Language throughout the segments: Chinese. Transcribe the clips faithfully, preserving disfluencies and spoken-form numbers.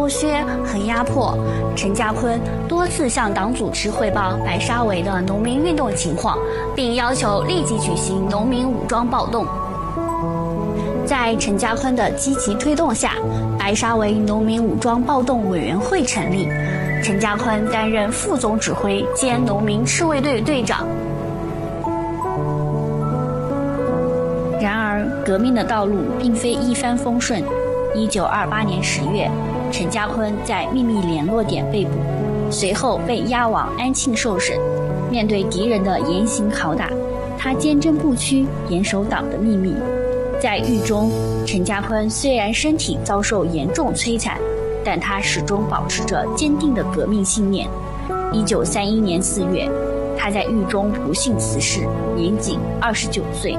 剥削和压迫，陈家坤多次向党组织汇报白沙围的农民运动情况，并要求立即举行农民武装暴动。在陈家坤的积极推动下，白沙围农民武装暴动委员会成立，陈家坤担任副总指挥兼农民赤卫队队长。然而，革命的道路并非一帆风顺。一九二八年十月，陈家坤在秘密联络点被捕，随后被押往安庆受审。面对敌人的严刑拷打，他坚贞不屈，严守党的秘密。在狱中，陈家坤虽然身体遭受严重摧残，但他始终保持着坚定的革命信念。一九三一年四月，他在狱中不幸辞世，年仅二十九岁。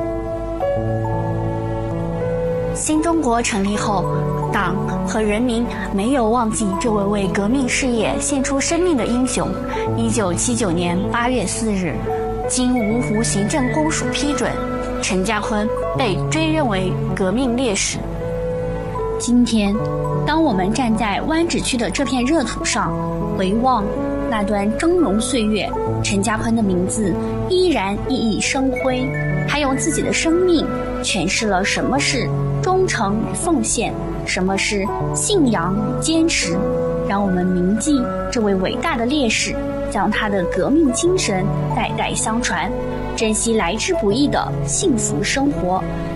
新中国成立后，党和人民没有忘记这位为革命事业献出生命的英雄。一九七九年八月四日，经芜湖行政公署批准，陈家坤被追认为革命烈士。今天，当我们站在湾仔区的这片热土上，回望那段峥嵘岁月，陈家坤的名字依然熠熠生辉。他用自己的生命诠释了什么是忠诚与奉献，什么是信仰与坚持。让我们铭记这位伟大的烈士，将他的革命精神代代相传，珍惜来之不易的幸福生活。